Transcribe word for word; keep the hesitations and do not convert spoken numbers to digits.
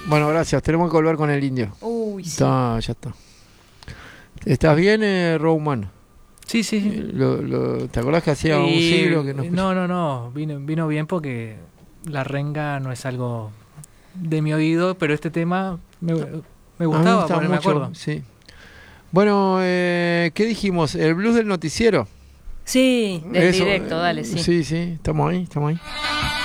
Bueno, gracias. Tenemos que volver con el indio. Uy, sí. Está, ya está. ¿Estás bien, eh, Roman? Sí, sí. sí. Lo, lo, ¿Te acordás que hacía Y, un siglo que no No, no, no. Vino, vino bien porque la renga no es algo de mi oído, pero este tema me, me gustaba, porque me acuerdo. Sí. Bueno, eh, ¿qué dijimos? ¿El blues del noticiero? Sí, del Eso, directo, dale, sí. Sí, sí, estamos ahí, estamos ahí.